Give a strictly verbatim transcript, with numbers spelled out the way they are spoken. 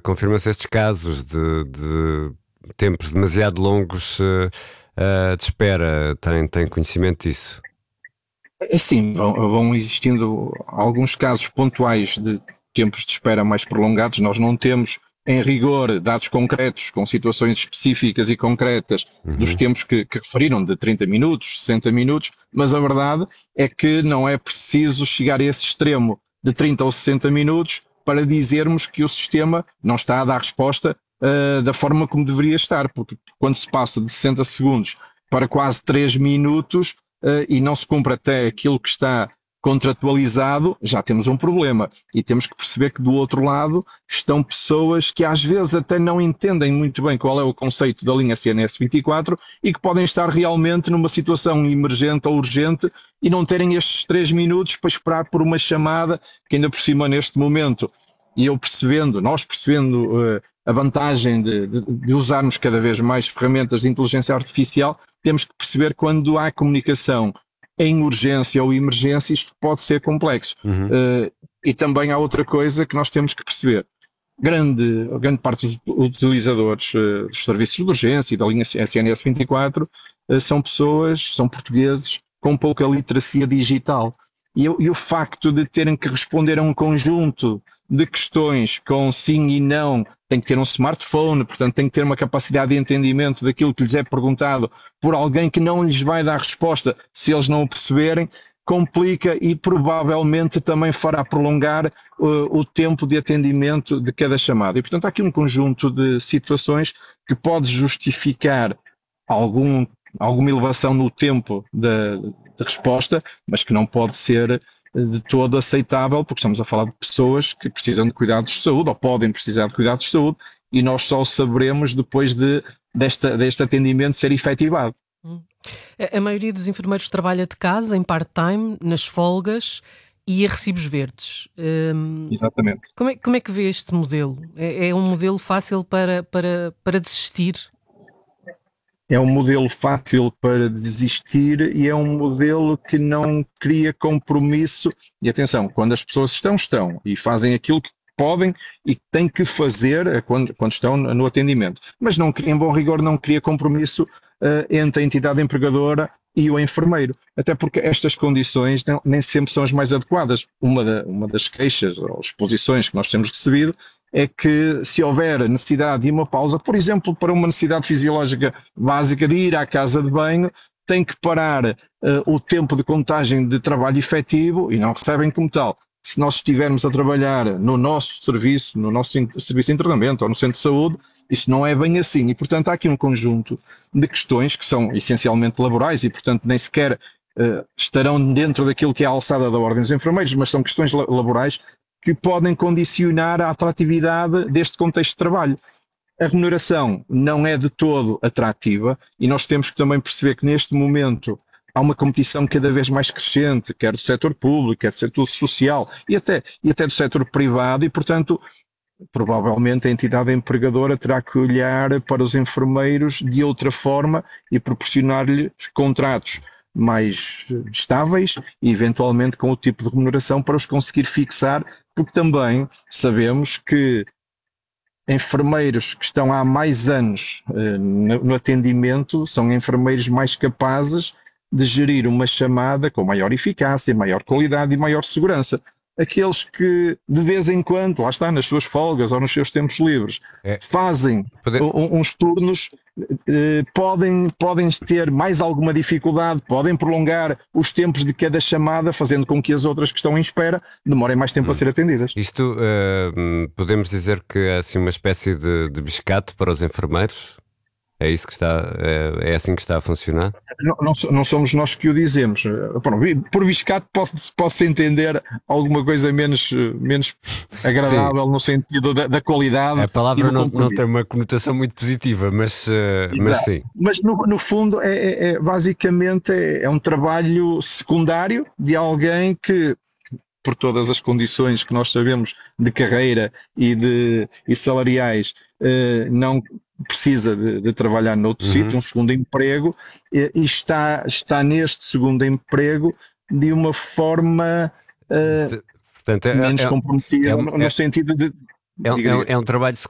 confirma-se estes casos de, de tempos demasiado longos uh, uh, de espera. Tem, tem conhecimento disso? É sim, vão, vão existindo alguns casos pontuais de tempos de espera mais prolongados. Nós não temos, em rigor, dados concretos, com situações específicas e concretas dos Uhum. tempos que, que referiram, de trinta minutos, sessenta minutos, mas a verdade é que não é preciso chegar a esse extremo de trinta ou sessenta minutos para dizermos que o sistema não está a dar resposta uh, da forma como deveria estar, porque quando se passa de sessenta segundos para quase três minutos uh, e não se cumpre até aquilo que está contratualizado, já temos um problema. E temos que perceber que do outro lado estão pessoas que às vezes até não entendem muito bem qual é o conceito da linha C N S vinte e quatro e que podem estar realmente numa situação emergente ou urgente e não terem estes três minutos para esperar por uma chamada que ainda por cima neste momento, e eu percebendo, nós percebendo uh, a vantagem de, de, de usarmos cada vez mais ferramentas de inteligência artificial, temos que perceber quando há comunicação em urgência ou emergência, isto pode ser complexo. Uhum. Uh, e também há outra coisa que nós temos que perceber. Grande, grande parte dos utilizadores uh, dos serviços de urgência e da linha C N S vinte e quatro uh, são pessoas, são portugueses com pouca literacia digital. E, e o facto de terem que responder a um conjunto de questões com sim e não, tem que ter um smartphone, portanto tem que ter uma capacidade de entendimento daquilo que lhes é perguntado por alguém que não lhes vai dar resposta se eles não o perceberem, complica e provavelmente também fará prolongar uh, o tempo de atendimento de cada chamada. E portanto há aqui um conjunto de situações que pode justificar algum, alguma elevação no tempo da de resposta, mas que não pode ser de todo aceitável, porque estamos a falar de pessoas que precisam de cuidados de saúde ou podem precisar de cuidados de saúde e nós só o saberemos depois de, desta, deste atendimento ser efetivado. Hum. A, a maioria dos enfermeiros trabalha de casa, em part-time, nas folgas e a recibos verdes. Hum, Exatamente. Como é, como é que vê este modelo? É, é um modelo fácil para, para, para desistir? É um modelo fácil para desistir e é um modelo que não cria compromisso. E atenção, quando as pessoas estão, estão e fazem aquilo que podem e que têm que fazer quando, quando estão no atendimento. Mas não, em bom rigor não cria compromisso uh, entre a entidade empregadora e o enfermeiro. Até porque estas condições não, nem sempre são as mais adequadas. Uma, da, uma das queixas ou exposições que nós temos recebido é que se houver necessidade de uma pausa, por exemplo, para uma necessidade fisiológica básica de ir à casa de banho, tem que parar uh, o tempo de contagem de trabalho efetivo e não recebem como tal. Se nós estivermos a trabalhar no nosso serviço, no nosso serviço de internamento ou no centro de saúde, isso não é bem assim. E, portanto, há aqui um conjunto de questões que são essencialmente laborais e, portanto, nem sequer uh, estarão dentro daquilo que é a alçada da Ordem dos Enfermeiros, mas são questões laborais que podem condicionar a atratividade deste contexto de trabalho. A remuneração não é de todo atrativa e nós temos que também perceber que neste momento há uma competição cada vez mais crescente, quer do setor público, quer do setor social e até, e até do setor privado e, portanto, provavelmente a entidade empregadora terá que olhar para os enfermeiros de outra forma e proporcionar-lhes contratos mais estáveis e eventualmente com o tipo de remuneração para os conseguir fixar, porque também sabemos que enfermeiros que estão há mais anos eh, no, no atendimento são enfermeiros mais capazes de gerir uma chamada com maior eficácia, maior qualidade e maior segurança. Aqueles que de vez em quando, lá está, nas suas folgas ou nos seus tempos livres, É. fazem Poder... um, uns turnos, eh, podem, podem ter mais alguma dificuldade, podem prolongar os tempos de cada chamada, fazendo com que as outras que estão em espera demorem mais tempo hum. a ser atendidas. Isto, uh, podemos dizer que é assim uma espécie de, de biscate para os enfermeiros? É isso que está, é, é assim que está a funcionar? Não, não, não somos nós que o dizemos. Por biscate pode-se pode entender alguma coisa menos, menos agradável. Sim. No sentido da, da qualidade. A palavra não, não tem uma conotação muito positiva, mas, uh, mas sim. Mas no, no fundo é, é, é basicamente é, é um trabalho secundário de alguém que, por todas as condições que nós sabemos de carreira e, de, e salariais, uh, não precisa de, de trabalhar noutro uhum. sítio, um segundo emprego, e, e está, está neste segundo emprego de uma forma uh, Portanto, é, menos é, comprometida, é, no, no é, sentido de... É, diga, é, diga. é um trabalho